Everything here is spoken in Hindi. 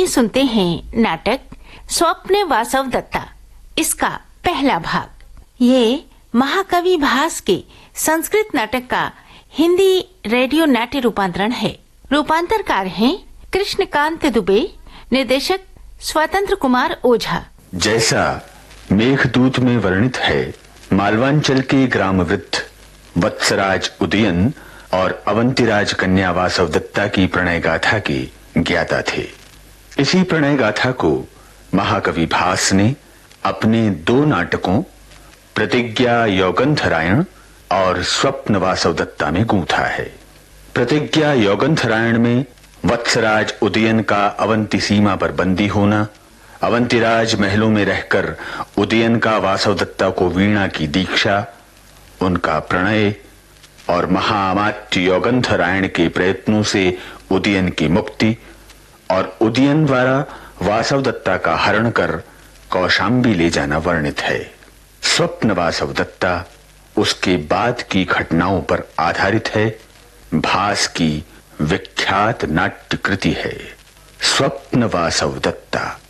आइए सुनते हैं नाटक स्वप्न वासव दत्ता, इसका पहला भाग। ये महाकवि भास के संस्कृत नाटक का हिंदी रेडियो नाट्य रूपांतरण है। रूपांतरकार हैं कृष्णकांत दुबे, निर्देशक स्वतंत्र कुमार ओझा। जैसा मेघदूत में वर्णित है, मालवांचल के ग्राम वृद्ध वत्सराज उदयन और अवंतिराज कन्या वासव दत्ता की प्रणय गाथा के ज्ञाता थे। इसी प्रणय गाथा को महाकवि भास ने अपने दो नाटकों प्रतिज्ञा यौगंधरायण और स्वप्न वासव दत्ता में गूंथा है। प्रतिज्ञा यौगंधरायण में वत्सराज उदयन का अवंती सीमा पर बंदी होना, अवंतिराज महलों में रहकर उदयन का वासव दत्ता को वीणा की दीक्षा, उनका प्रणय और महाअमात्य यौगंधरायण के प्रयत्नों से उदयन की मुक्ति और उदयन द्वारा वासव दत्ता का हरण कर कौशांबी ले जाना वर्णित है। स्वप्न वासव दत्ता उसके बाद की घटनाओं पर आधारित है। भास की विख्यात नाट्य कृति है स्वप्न वासव दत्ता।